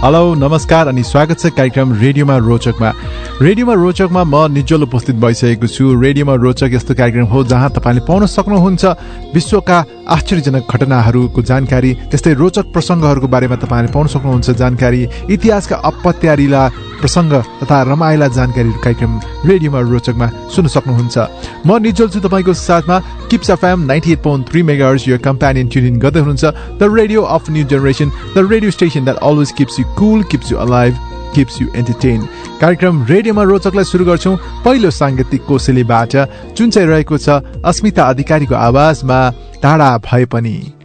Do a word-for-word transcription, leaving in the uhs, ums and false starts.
Hello नमस्कार अनि स्वागत छ कार्यक्रम रेडियोमा रोचकमा। रेडियोमा रोचकमा म निज्जल उपस्थित भइसकेको छु। रेडियोमा रोचक यस्तो कार्यक्रम हो जहाँ तपाईँले पाउन सक्नुहुन्छ विश्वका आश्चर्यजनक घटनाहरूको जानकारी, त्यस्तै रोचक प्रसङ्गहरूको बारेमा तपाईँले पाउन सक्नुहुन्छ जानकारी, इतिहासका अपत्यारिला प्रसङ्ग तथा रमाइला जानकारी कार्यक्रम रेडियोमा रोचकमा सुन्न सक्नुहुन्छ। म निज्जल छु तपाईँको साथमा। Kips FM ninety at point three megahertz यो कम्प्यानियन ट्युन गर्दै हुनुहुन्छ। The radio of new generation, the radio station that always kips you Kul, kips you alive, kips you entertain. कार्यक्रम रेडियोमा रोचकलाई सुरु गर्छौँ पहिलो साङ्गीतिक कोसेलीबाट, जुन चाहिँ रहेको छ अस्मिता अधिकारीको आवाजमा टाढा भए पनि।